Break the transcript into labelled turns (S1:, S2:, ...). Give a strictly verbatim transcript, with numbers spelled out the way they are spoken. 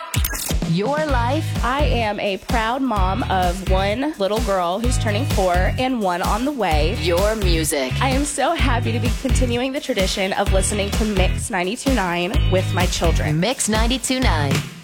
S1: Your life.
S2: I am a proud mom of one little girl who's turning four and one on the way.
S1: Your music.
S2: I am so happy to be continuing the tradition of listening to Mix ninety-two point nine with my children.
S1: Mix ninety-two point nine.